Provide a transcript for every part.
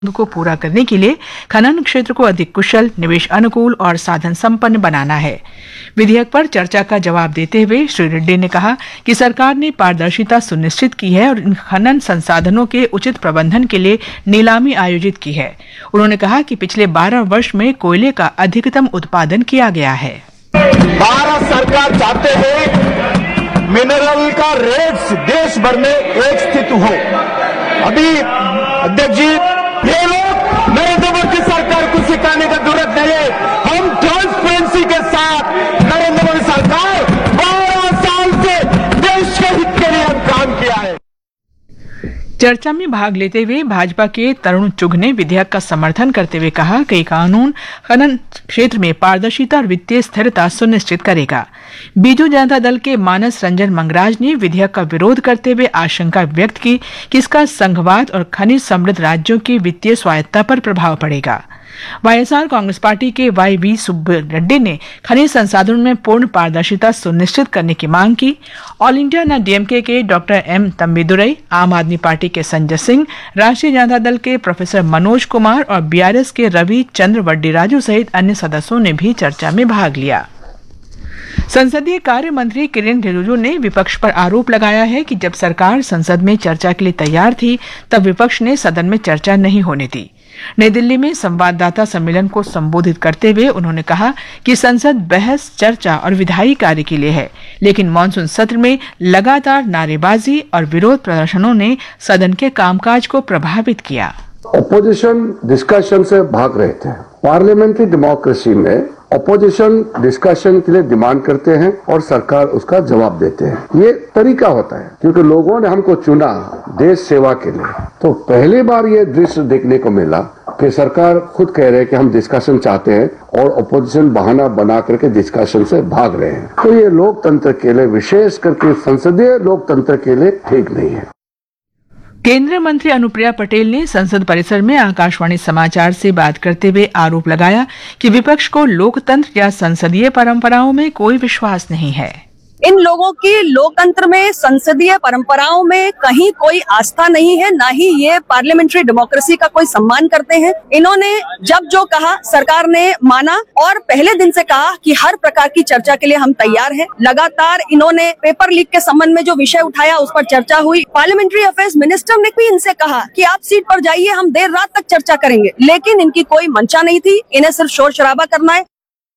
को पूरा करने के लिए खनन क्षेत्र को अधिक कुशल, निवेश अनुकूल और साधन संपन्न बनाना है। विधेयक पर चर्चा का जवाब देते हुए श्री रेड्डी ने कहा कि सरकार ने पारदर्शिता सुनिश्चित की है और इन खनन संसाधनों के उचित प्रबंधन के लिए नीलामी आयोजित की है। उन्होंने कहा कि पिछले 12 वर्ष में कोयले का अधिकतम उत्पादन किया गया है। भारत सरकार चाहते हैं मिनरल का रेट्स देश भर में एक स्थित हो। अभी अध्यक्ष जी, ये लोग नरेंद्र मोदी सरकार को सिखाने की जरूरत नहीं है। हम ट्रांसपेरेंसी के साथ नरेंद्र मोदी सरकार 12 साल से देश के हित के लिए हम काम किया है। चर्चा में भाग लेते हुए भाजपा के तरुण चुघ ने विधेयक का समर्थन करते हुए कहा कि कानून खनन क्षेत्र में पारदर्शिता और वित्तीय स्थिरता सुनिश्चित करेगा। बीजू जनता दल के मानस रंजन मंगराज ने विधेयक का विरोध करते हुए आशंका व्यक्त की कि इसका संघवाद और खनिज समृद्ध राज्यों की वित्तीय स्वायत्ता पर प्रभाव पड़ेगा। वाईएसआर कांग्रेस पार्टी के वाई.वी. सुब्बरेड्डी ने खनिज संसाधनों में पूर्ण पारदर्शिता सुनिश्चित करने की मांग की। ऑल इंडिया डीएमके के डॉक्टर एम तम्बीदुरई, आम आदमी पार्टी के संजय सिंह, राष्ट्रीय जनता दल के प्रोफेसर मनोज कुमार और बीआरएस के रवि चंद्र वड्डीराजू सहित अन्य सदस्यों ने भी चर्चा में भाग लिया। संसदीय कार्य मंत्री किरेन रिजिजू ने विपक्ष पर आरोप लगाया है कि जब सरकार संसद में चर्चा के लिए तैयार थी तब विपक्ष ने सदन में चर्चा नहीं होने दी। नई दिल्ली में संवाददाता सम्मेलन को संबोधित करते हुए उन्होंने कहा कि संसद बहस, चर्चा और विधायी कार्य के लिए है, लेकिन मानसून सत्र में लगातार नारेबाजी और विरोध प्रदर्शनों ने सदन के कामकाज को प्रभावित किया। अपोजिशन डिस्कशन से भाग रहे थे। पार्लियामेंट्री डेमोक्रेसी में अपोजिशन डिस्कशन के लिए डिमांड करते हैं और सरकार उसका जवाब देते हैं। ये तरीका होता है क्योंकि लोगों ने हमको चुना देश सेवा के लिए। तो पहली बार ये दृश्य देखने को मिला कि सरकार खुद कह रहे हैं कि हम डिस्कशन चाहते हैं और अपोजिशन बहाना बना करके डिस्कशन से भाग रहे हैं। तो ये लोकतंत्र के लिए, विशेष करके संसदीय लोकतंत्र के लिए ठीक नहीं है। केंद्रीय मंत्री अनुप्रिया पटेल ने संसद परिसर में आकाशवाणी समाचार से बात करते हुए आरोप लगाया कि विपक्ष को लोकतंत्र या संसदीय परंपराओं में कोई विश्वास नहीं है। इन लोगों की लोकतंत्र में, संसदीय परंपराओं में कहीं कोई आस्था नहीं है, ना ही ये पार्लियामेंट्री डेमोक्रेसी का कोई सम्मान करते हैं। इन्होंने जब जो कहा सरकार ने माना और पहले दिन से कहा कि हर प्रकार की चर्चा के लिए हम तैयार हैं। लगातार इन्होंने पेपर लीक के संबंध में जो विषय उठाया उस पर चर्चा हुई। पार्लियामेंट्री अफेयर्स मिनिस्टर ने भी इनसे कहा कि आप सीट पर जाइए, हम देर रात तक चर्चा करेंगे, लेकिन इनकी कोई मंशा नहीं थी। इन्हें सिर्फ शोर शराबा करना है।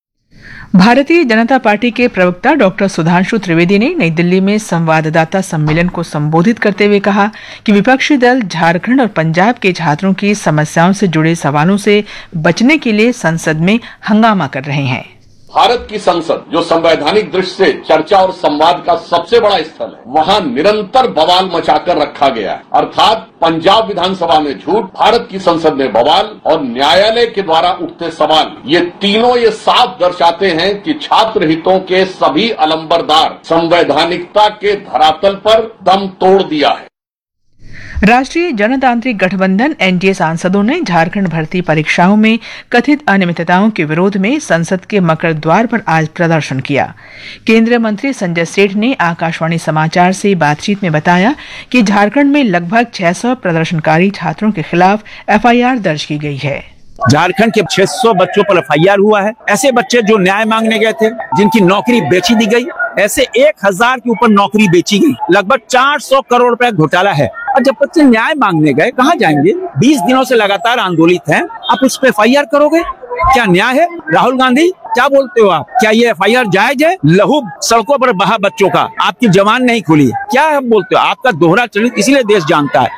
भारतीय जनता पार्टी के प्रवक्ता डॉक्टर सुधांशु त्रिवेदी ने नई दिल्ली में संवाददाता सम्मेलन को संबोधित करते हुए कहा कि विपक्षी दल झारखंड और पंजाब के छात्रों की समस्याओं से जुड़े सवालों से बचने के लिए संसद में हंगामा कर रहे हैं। भारत की संसद जो संवैधानिक दृष्टि से चर्चा और संवाद का सबसे बड़ा स्थल है, वहां निरंतर बवाल मचाकर रखा गया है। अर्थात पंजाब विधानसभा में झूठ, भारत की संसद में बवाल और न्यायालय के द्वारा उठते सवाल, ये तीनों ये साफ दर्शाते हैं कि छात्र हितों के सभी अलंबरदार संवैधानिकता के धरातल पर दम तोड़ दिया है। राष्ट्रीय जनतांत्रिक गठबंधन एनडीए सांसदों ने झारखंड भर्ती परीक्षाओं में कथित अनियमितताओं के विरोध में संसद के मकर द्वार पर आज प्रदर्शन किया। केंद्रीय मंत्री संजय सेठ ने आकाशवाणी समाचार से बातचीत में बताया कि झारखंड में लगभग 600 प्रदर्शनकारी छात्रों के खिलाफ एफआईआर दर्ज की गई है। झारखंड के 600 बच्चों पर एफआईआर हुआ है। ऐसे बच्चे जो न्याय मांगने गए थे, जिनकी नौकरी बेची दी गई, ऐसे 1000 के ऊपर नौकरी बेची गई। लगभग 400 करोड़ रुपए घोटाला है। और जब बच्चे न्याय मांगने गए, कहाँ जाएंगे? 20 दिनों से लगातार आंदोलित हैं, आप उस पर एफआईआर करोगे? क्या न्याय है? राहुल गांधी, क्या बोलते हो आप? क्या ये एफआईआर जायज है? लहू सड़कों पर बहा बच्चों का, आपकी जबान नहीं खुली, क्या आप बोलते हो? आपका दोहरा चरित्र इसीलिए देश जानता है।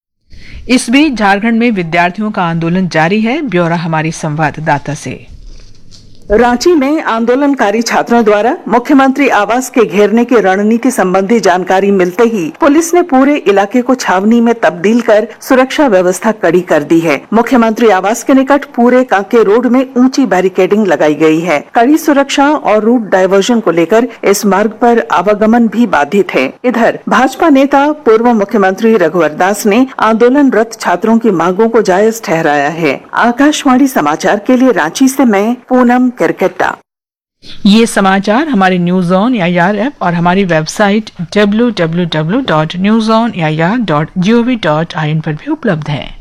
इस बीच झारखंड में विद्यार्थियों का आंदोलन जारी है। ब्यौरा हमारी संवाददाता से। रांची में आंदोलनकारी छात्रों द्वारा मुख्यमंत्री आवास के घेरने की रणनीति संबंधी जानकारी मिलते ही पुलिस ने पूरे इलाके को छावनी में तब्दील कर सुरक्षा व्यवस्था कड़ी कर दी है। मुख्यमंत्री आवास के निकट पूरे कांके रोड में ऊंची बैरिकेडिंग लगाई गई है। कड़ी सुरक्षा और रूट डायवर्जन को लेकर इस मार्ग पर आवागमन भी बाधित है। इधर भाजपा नेता पूर्व मुख्यमंत्री रघुवर दास ने आंदोलनरत छात्रों की मांगों को जायज ठहराया है। आकाशवाणी समाचार के लिए रांची से मैं पूनम करकट्टा। ये समाचार हमारे न्यूज ऑन एआईआर ऐप और हमारी वेबसाइट www.newsonair.gov.in पर भी उपलब्ध है।